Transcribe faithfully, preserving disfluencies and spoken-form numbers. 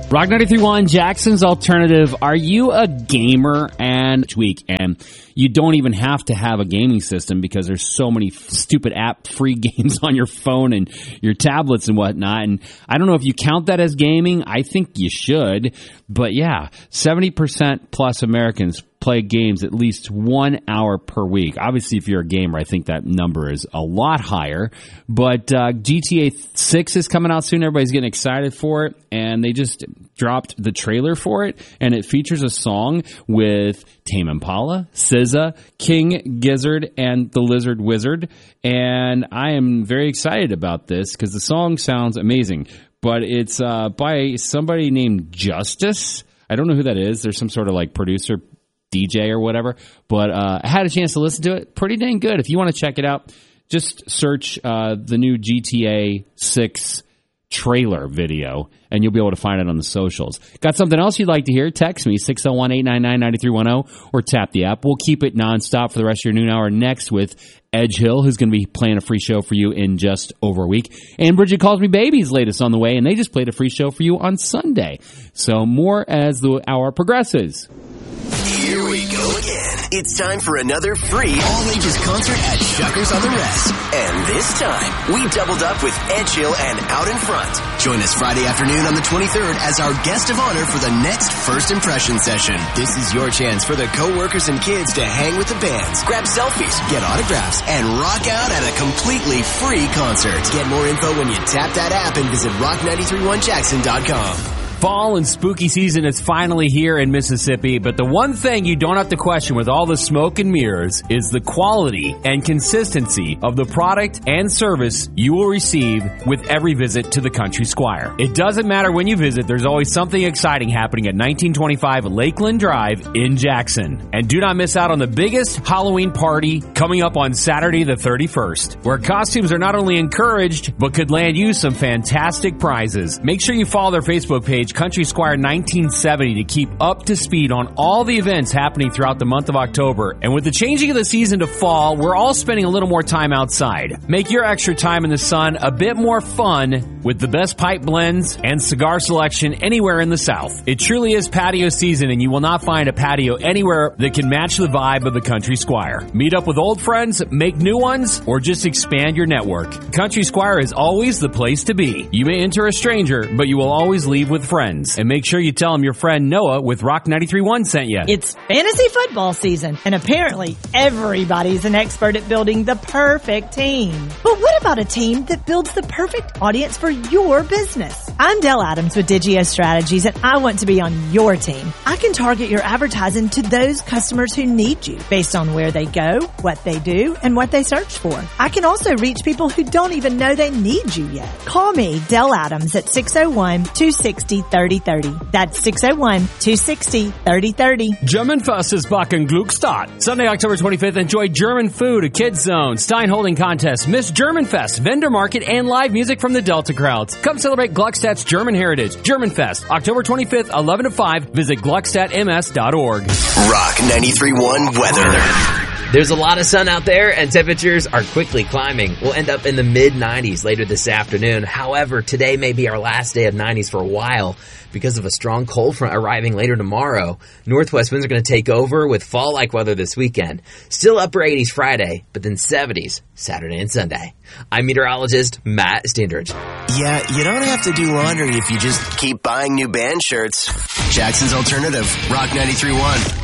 Rock ninety-three point one, Jackson's Alternative. Are you a gamer? And each week, and you don't even have to have a gaming system because there's so many stupid app-free games on your phone and your tablets and whatnot. And I don't know if you count that as gaming. I think you should. But yeah, seventy percent plus Americans play games at least one hour per week. Obviously, if you're a gamer, I think that number is a lot higher. But uh, G T A six is coming out soon. Everybody's getting excited for it. And they just dropped the trailer for it. And it features a song with Tame Impala, S Z A, King Gizzard, and the Lizard Wizard. And I am very excited about this because the song sounds amazing. But it's uh, by somebody named Justice. I don't know who that is. There's some sort of like producer, D J or whatever. But uh, I had a chance to listen to it. Pretty dang good. If you want to check it out, just search uh, the new G T A six trailer video, and you'll be able to find it on the socials. Got something else you'd like to hear? Text me, six oh one, eight nine nine, nine three one oh, or tap the app. We'll keep it nonstop for the rest of your noon hour next with Edge Hill, who's going to be playing a free show for you in just over a week. And Bridget Calls Me Baby's latest on the way, and they just played a free show for you on Sunday. So more as the hour progresses. Here we go again. It's time for another free all-ages concert at Shuckers on the Rest. And this time, we doubled up with Edge Hill and Out in Front. Join us Friday afternoon on the twenty-third as our guest of honor for the next First Impression session. This is your chance for the co-workers and kids to hang with the bands, grab selfies, get autographs, and rock out at a completely free concert. Get more info when you tap that app and visit rock nine three one jackson dot com. Fall and spooky season is finally here in Mississippi, but the one thing you don't have to question with all the smoke and mirrors is the quality and consistency of the product and service you will receive with every visit to the Country Squire. It doesn't matter when you visit, there's always something exciting happening at nineteen twenty-five Lakeland Drive in Jackson. And do not miss out on the biggest Halloween party coming up on Saturday the thirty-first, where costumes are not only encouraged, but could land you some fantastic prizes. Make sure you follow their Facebook page, Country Squire nineteen seventy, to keep up to speed on all the events happening throughout the month of October. And with the changing of the season to fall, we're all spending a little more time outside. Make your extra time in the sun a bit more fun with the best pipe blends and cigar selection anywhere in the South. It truly is patio season, and you will not find a patio anywhere that can match the vibe of the Country Squire. Meet up with old friends, make new ones, or just expand your network. Country Squire is always the place to be. You may enter a stranger, but you will always leave with friends. And make sure you tell them your friend Noah with Rock ninety-three point one sent you. It's fantasy football season, and apparently everybody's an expert at building the perfect team. But what about a team that builds the perfect audience for your business? I'm Del Adams with Digio Strategies, and I want to be on your team. I can target your advertising to those customers who need you based on where they go, what they do, and what they search for. I can also reach people who don't even know they need you yet. Call me, Del Adams, at six oh one, two six oh, thirty thirty. That's six oh one, two six oh, thirty thirty. Germanfest is back in Glückstadt. Sunday, October twenty-fifth, enjoy German food, a kids zone, Stein holding contest, Miss Germanfest, vendor market, and live music from the Delta crowds. Come celebrate Gluckstadt's German heritage. Germanfest, October twenty-fifth, eleven to five. Visit gluckstadt m s dot org. Rock ninety-three point one weather. There's a lot of sun out there, and temperatures are quickly climbing. We'll end up in the mid nineties later this afternoon. However, today may be our last day of nineties for a while because of a strong cold front arriving later tomorrow. Northwest winds are going to take over with fall-like weather this weekend. Still upper eighties Friday, but then seventies Saturday and Sunday. I'm meteorologist Matt Standridge. Yeah, you don't have to do laundry if you just keep buying new band shirts. Jackson's Alternative, Rock ninety-three point one.